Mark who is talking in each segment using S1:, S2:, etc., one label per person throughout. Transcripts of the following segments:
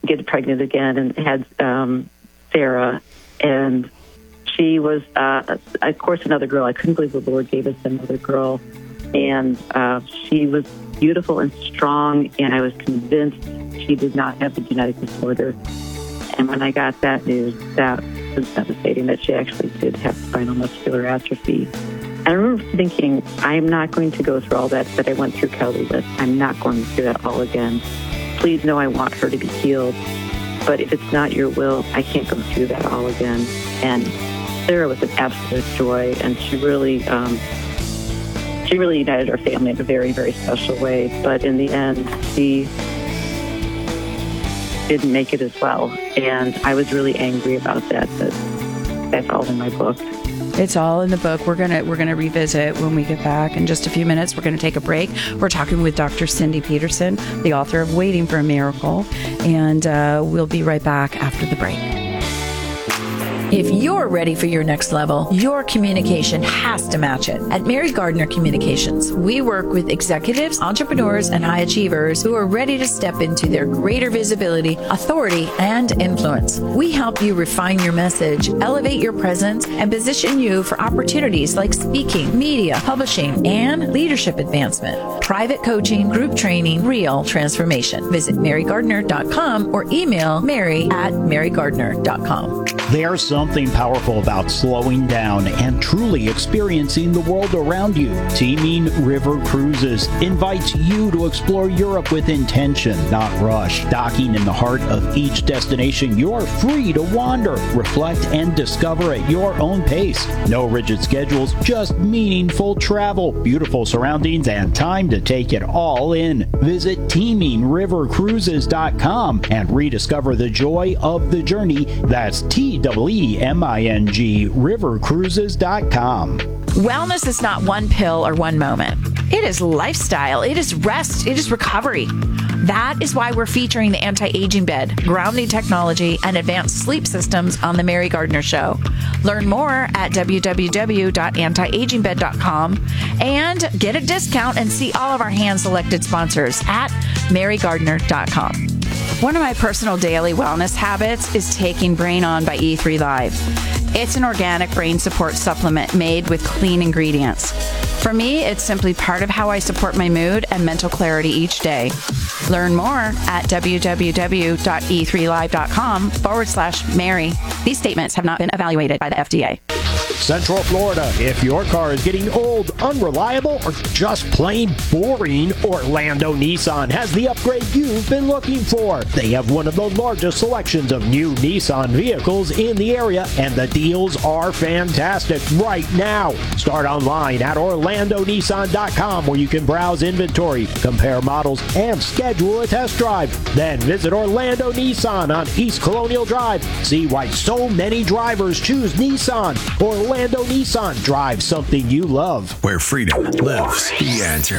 S1: get pregnant again and had Sarah. And she was, of course, another girl. I couldn't believe the Lord gave us another girl. And she was beautiful and strong, and I was convinced she did not have the genetic disorder. And when I got that news, that was devastating, that she actually did have spinal muscular atrophy. And I remember thinking, I'm not going to go through all that I went through Kelly with. I'm not going to do that all again. Please know I want her to be healed. But if it's not your will, I can't go through that all again. And Sarah was an absolute joy, and she really united our family in a very, very special way. But in the end, she didn't make it as well. And I was really angry about that, but that's all in my book.
S2: It's all in the book. We're gonna revisit when we get back in just a few minutes. We're gonna take a break. We're talking with Dr. Cindy Peterson, the author of Waiting for a Miracle, and we'll be right back after the break.
S3: If you're ready for your next level, your communication has to match it. At Mary Gardner Communications, we work with executives, entrepreneurs, and high achievers who are ready to step into their greater visibility, authority, and influence. We help you refine your message, elevate your presence, and position you for opportunities like speaking, media, publishing, and leadership advancement, private coaching, group training, real transformation. Visit marygardner.com or email mary@marygardner.com.
S4: There's something powerful about slowing down and truly experiencing the world around you. Teeming River Cruises invites you to explore Europe with intention, not rush. Docking in the heart of each destination, you're free to wander, reflect, and discover at your own pace. No rigid schedules, just meaningful travel, beautiful surroundings, and time to take it all in. Visit teemingrivercruises.com and rediscover the joy of the journey. That's TEEMING rivercruises.com.
S2: Wellness is not one pill or one moment. It is lifestyle. It is rest. It is recovery. That is why we're featuring the anti-aging bed, grounding technology, and advanced sleep systems on The Mary Gardner Show. Learn more at www.antiagingbed.com and get a discount and see all of our hand-selected sponsors at marygardner.com. One of my personal daily wellness habits is taking Brain On by E3 Live. It's an organic brain support supplement made with clean ingredients. For me, it's simply part of how I support my mood and mental clarity each day. Learn more at www.e3live.com/Mary. These statements have not been evaluated by the FDA.
S5: Central Florida. If your car is getting old, unreliable, or just plain boring, Orlando Nissan has the upgrade you've been looking for. They have one of the largest selections of new Nissan vehicles in the area, and the deals are fantastic right now. Start online at OrlandoNissan.com, where you can browse inventory, compare models, and schedule a test drive. Then visit Orlando Nissan on East Colonial Drive. See why so many drivers choose Nissan. Orlando Nissan. Drive something you love.
S6: Where freedom lives. The answer.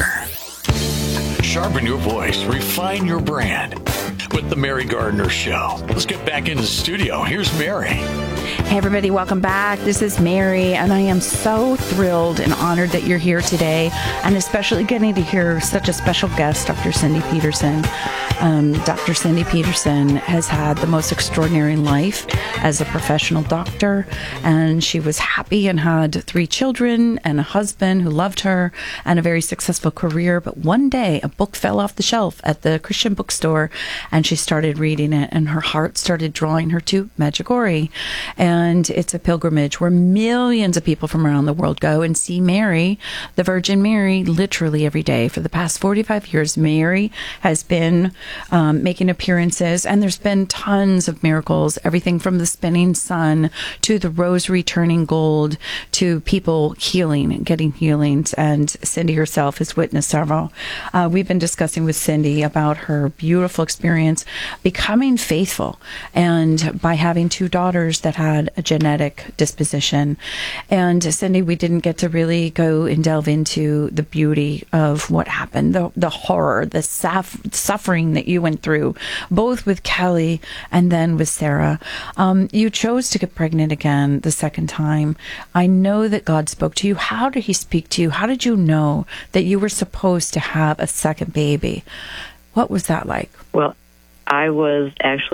S7: Sharpen your voice. Refine your brand. With The Mary Gardner Show. Let's get back into the studio. Here's Mary.
S2: Hey, everybody. Welcome back. This is Mary, and I am so thrilled and honored that you're here today, and especially getting to hear such a special guest, Dr. Cindy Peterson. Dr. Cindy Peterson has had the most extraordinary life as a professional doctor, and she was happy and had 3 children and a husband who loved her and a very successful career. But one day, a book fell off the shelf at the Christian bookstore, and she started reading it, and her heart started drawing her to Medjugorje. And it's a pilgrimage where millions of people from around the world go and see Mary, the Virgin Mary, literally every day. For the past 45 years, Mary has been making appearances, and there's been tons of miracles, everything from the spinning sun to the rosary turning gold to people healing and getting healings, and Cindy herself has witnessed several. We've been discussing with Cindy about her beautiful experience becoming faithful, and by having 2 daughters that had a genetic disposition. And Cindy, we didn't get to really go and delve into the beauty of what happened, the horror, the suffering that you went through, both with Kelly and then with Sarah. You chose to get pregnant again the second time. I know that God spoke to you. How did he speak to you? How did you know that you were supposed to have a second baby? What was that like?
S1: Well, I was actually